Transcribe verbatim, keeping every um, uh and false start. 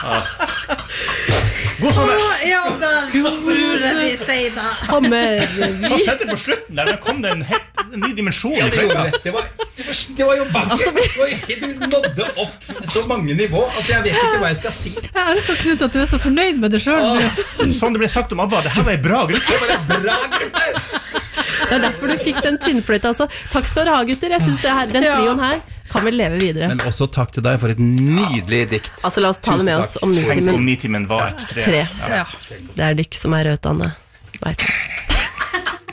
God sommer! Ja da, tror jeg vi sier da. Sommer. Hva skjedde på slutten der? Der kom det en, helt, en ny dimensjon Ja, i det, klokka. det, var, det, var, det var jo vakkert. Det var jo helt- Du nådde opp så mange nivå at jeg vet ikke hva jeg skal si. Jeg elsker Knut at du er så fornøyd med det selv. Som det ble sagt om ABBA, det her var en bra gruppe. Det var en bra gruppe. Det er derfor du fikk den tynnfløyta. Altså, takk skal dere ha, gutter. Jeg synes det her, den trioen her kan vel leve videre. Men også takk til deg for et nydelig dikt. Altså, la oss ta det med oss om Tenk om Nitimen Nitimen var et tre. tre. Ja. Det er dykk som er rødtanne. Vet du.